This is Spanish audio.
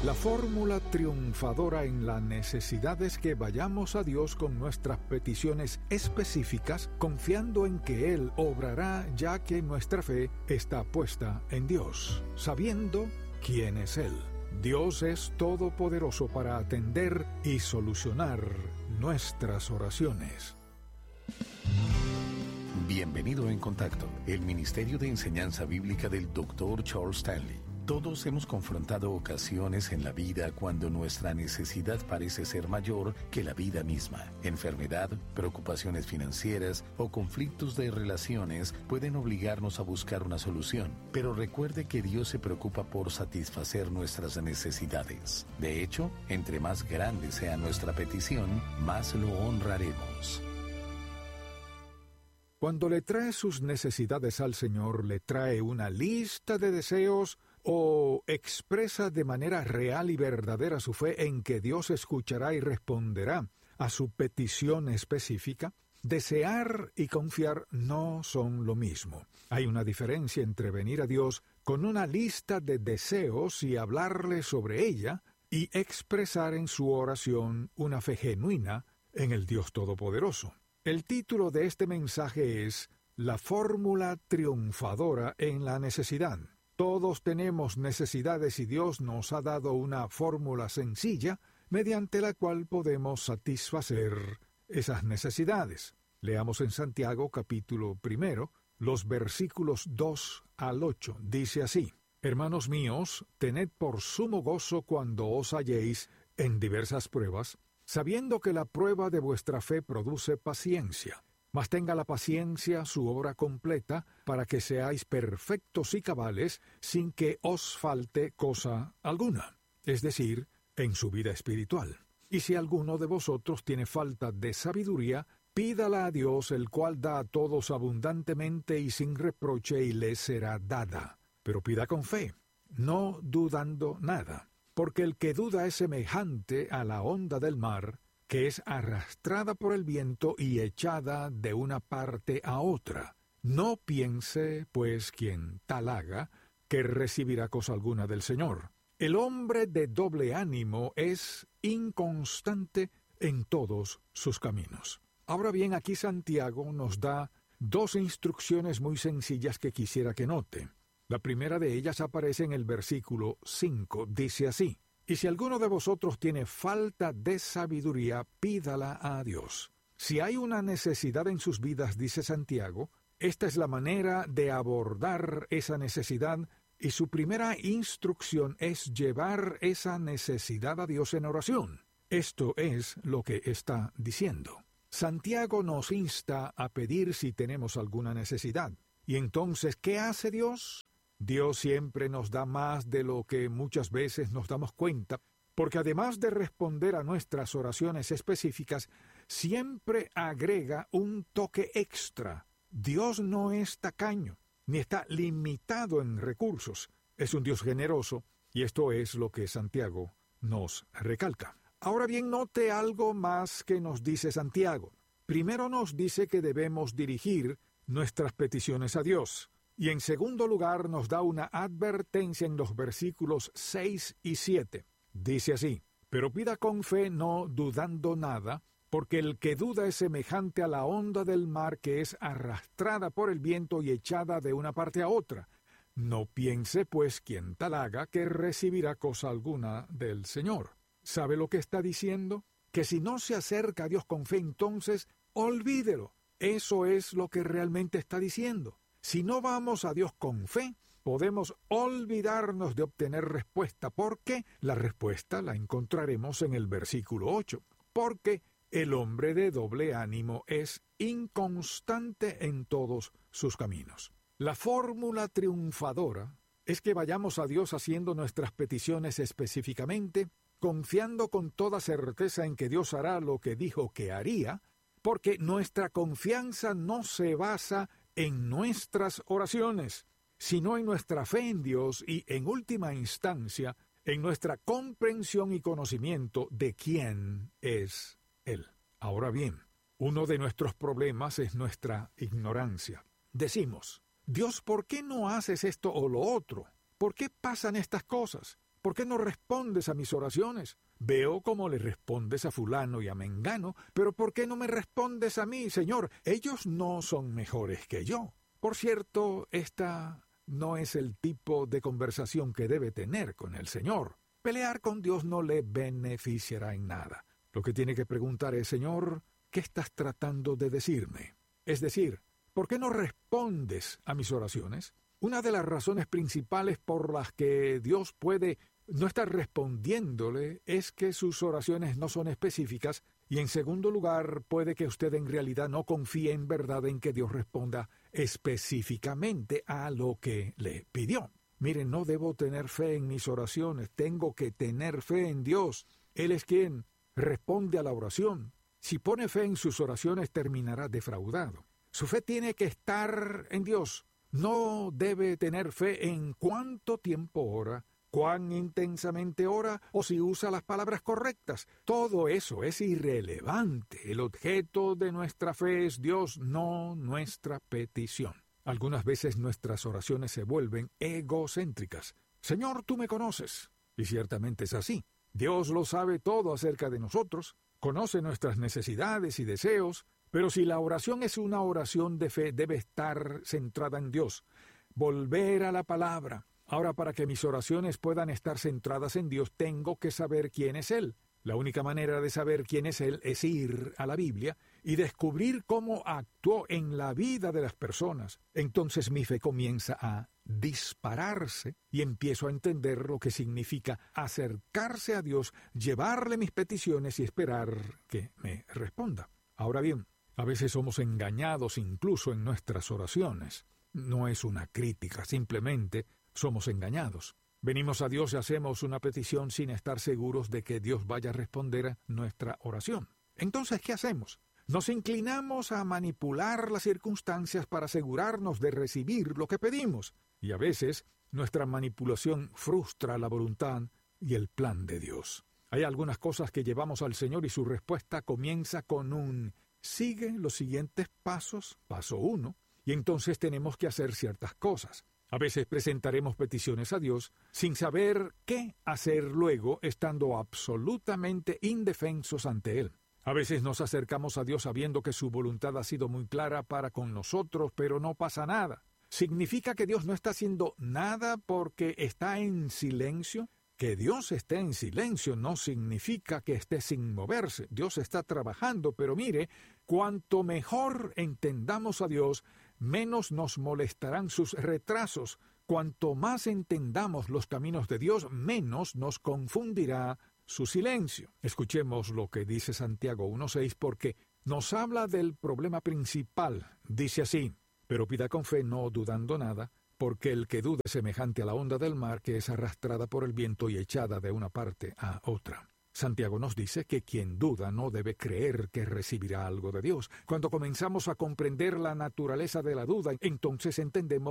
La fórmula triunfadora en la necesidad es que vayamos a Dios con nuestras peticiones específicas, confiando en que Él obrará, ya que nuestra fe está puesta en Dios, sabiendo quién es Él. Dios es todopoderoso para atender y solucionar nuestras oraciones. Bienvenido en Contacto, el Ministerio de Enseñanza Bíblica del Dr. Charles Stanley. Todos hemos confrontado ocasiones en la vida cuando nuestra necesidad parece ser mayor que la vida misma. Enfermedad, preocupaciones financieras o conflictos de relaciones pueden obligarnos a buscar una solución. Pero recuerde que Dios se preocupa por satisfacer nuestras necesidades. De hecho, entre más grande sea nuestra petición, más lo honraremos. Cuando le trae sus necesidades al Señor, le trae una lista de deseos o expresa de manera real y verdadera su fe en que Dios escuchará y responderá a su petición específica. Desear y confiar no son lo mismo. Hay una diferencia entre venir a Dios con una lista de deseos y hablarle sobre ella y expresar en su oración una fe genuina en el Dios Todopoderoso. El título de este mensaje es La fórmula triunfadora en la necesidad. Todos tenemos necesidades y Dios nos ha dado una fórmula sencilla mediante la cual podemos satisfacer esas necesidades. Leamos en Santiago capítulo 1, los versículos 2 al 8. Dice así: Hermanos míos, tened por sumo gozo cuando os halléis en diversas pruebas, sabiendo que la prueba de vuestra fe produce paciencia. Mas tenga la paciencia su obra completa, para que seáis perfectos y cabales, sin que os falte cosa alguna, es decir, en su vida espiritual. Y si alguno de vosotros tiene falta de sabiduría, pídala a Dios, el cual da a todos abundantemente y sin reproche, y le será dada. Pero pida con fe, no dudando nada, porque el que duda es semejante a la onda del mar, que es arrastrada por el viento y echada de una parte a otra. No piense, pues, quien tal haga, que recibirá cosa alguna del Señor. El hombre de doble ánimo es inconstante en todos sus caminos. Ahora bien, aquí Santiago nos da dos instrucciones muy sencillas que quisiera que note. La primera de ellas aparece en el versículo 5, dice así: Y si alguno de vosotros tiene falta de sabiduría, pídala a Dios. Si hay una necesidad en sus vidas, dice Santiago, esta es la manera de abordar esa necesidad, y su primera instrucción es llevar esa necesidad a Dios en oración. Esto es lo que está diciendo. Santiago nos insta a pedir si tenemos alguna necesidad. Y entonces, ¿qué hace Dios? Dios siempre nos da más de lo que muchas veces nos damos cuenta, porque además de responder a nuestras oraciones específicas, siempre agrega un toque extra. Dios no es tacaño, ni está limitado en recursos. Es un Dios generoso, y esto es lo que Santiago nos recalca. Ahora bien, note algo más que nos dice Santiago. Primero nos dice que debemos dirigir nuestras peticiones a Dios. Y en segundo lugar nos da una advertencia en los versículos 6 y 7. Dice así: Pero pida con fe, no dudando nada, porque el que duda es semejante a la onda del mar, que es arrastrada por el viento y echada de una parte a otra. No piense, pues, quien tal haga, que recibirá cosa alguna del Señor. ¿Sabe lo que está diciendo? Que si no se acerca a Dios con fe, entonces olvídelo. Eso es lo que realmente está diciendo. Si no vamos a Dios con fe, podemos olvidarnos de obtener respuesta, porque la respuesta la encontraremos en el versículo 8. Porque el hombre de doble ánimo es inconstante en todos sus caminos. La fórmula triunfadora es que vayamos a Dios haciendo nuestras peticiones específicamente, confiando con toda certeza en que Dios hará lo que dijo que haría, porque nuestra confianza no se basa en nuestras oraciones, sino en nuestra fe en Dios y, en última instancia, en nuestra comprensión y conocimiento de quién es Él. Ahora bien, uno de nuestros problemas es nuestra ignorancia. Decimos: Dios, ¿por qué no haces esto o lo otro? ¿Por qué pasan estas cosas? ¿por qué no respondes a mis oraciones? Veo cómo le respondes a fulano y a mengano, pero ¿por qué no me respondes a mí, Señor? Ellos no son mejores que yo. Por cierto, esta no es el tipo de conversación que debe tener con el Señor. Pelear con Dios no le beneficiará en nada. Lo que tiene que preguntar es, Señor, ¿qué estás tratando de decirme? Es decir, ¿por qué no respondes a mis oraciones? Una de las razones principales por las que Dios puede no estar respondiéndole es que sus oraciones no son específicas, y en segundo lugar, puede que usted en realidad no confíe en verdad en que Dios responda específicamente a lo que le pidió. Mire, no debo tener fe en mis oraciones, tengo que tener fe en Dios. Él es quien responde a la oración. Si pone fe en sus oraciones, terminará defraudado. Su fe tiene que estar en Dios. No debe tener fe en cuánto tiempo ora, cuán intensamente ora o si usa las palabras correctas. Todo eso es irrelevante. El objeto de nuestra fe es Dios, no nuestra petición. Algunas veces nuestras oraciones se vuelven egocéntricas. Señor, tú me conoces. Y ciertamente es así. Dios lo sabe todo acerca de nosotros, conoce nuestras necesidades y deseos, pero si la oración es una oración de fe, debe estar centrada en Dios. Volver a la palabra. Ahora, para que mis oraciones puedan estar centradas en Dios, tengo que saber quién es Él. La única manera de saber quién es Él es ir a la Biblia y descubrir cómo actuó en la vida de las personas. Entonces mi fe comienza a dispararse y empiezo a entender lo que significa acercarse a Dios, llevarle mis peticiones y esperar que me responda. Ahora bien, a veces somos engañados incluso en nuestras oraciones. No es una crítica, simplemente somos engañados. Venimos a Dios y hacemos una petición sin estar seguros de que Dios vaya a responder a nuestra oración. Entonces, ¿qué hacemos? Nos inclinamos a manipular las circunstancias para asegurarnos de recibir lo que pedimos. Y a veces, nuestra manipulación frustra la voluntad y el plan de Dios. Hay algunas cosas que llevamos al Señor y su respuesta comienza con un sigue los siguientes pasos, paso 1, y entonces tenemos que hacer ciertas cosas. A veces presentaremos peticiones a Dios sin saber qué hacer luego, estando absolutamente indefensos ante Él. A veces nos acercamos a Dios sabiendo que su voluntad ha sido muy clara para con nosotros, pero no pasa nada. ¿Significa que Dios no está haciendo nada porque está en silencio? Que Dios esté en silencio no significa que esté sin moverse. Dios está trabajando, pero mire, cuanto mejor entendamos a Dios, menos nos molestarán sus retrasos. Cuanto más entendamos los caminos de Dios, menos nos confundirá su silencio. Escuchemos lo que dice Santiago 1:6 porque nos habla del problema principal. Dice así: pero pida con fe, no dudando nada, porque el que duda es semejante a la onda del mar que es arrastrada por el viento y echada de una parte a otra. Santiago nos dice que quien duda no debe creer que recibirá algo de Dios. Cuando comenzamos a comprender la naturaleza de la duda, entonces entendemos